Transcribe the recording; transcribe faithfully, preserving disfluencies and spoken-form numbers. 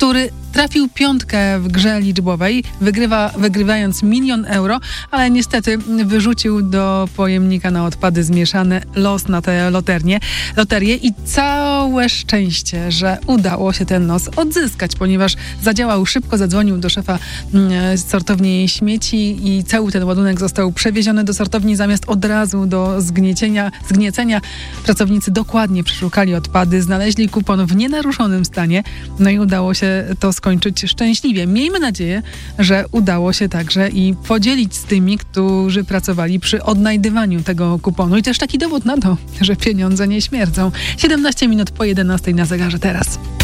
który trafił piątkę w grze liczbowej, wygrywa, wygrywając milion euro, ale niestety wyrzucił do pojemnika na odpady zmieszane los na tę loterię, loterię i całe szczęście, że udało się ten los odzyskać, ponieważ zadziałał szybko, zadzwonił do szefa z sortowni śmieci i cały ten ładunek został przewieziony do sortowni zamiast od razu do zgniecenia, zgniecenia. Pracownicy dokładnie przeszukali odpady, znaleźli kupon w nienaruszonym stanie, no i udało się to skończyć szczęśliwie. Miejmy nadzieję, że udało się także i podzielić z tymi, którzy pracowali przy odnajdywaniu tego kuponu. I też taki dowód na to, że pieniądze nie śmierdzą. siedemnaście minut po jedenastej na zegarze teraz.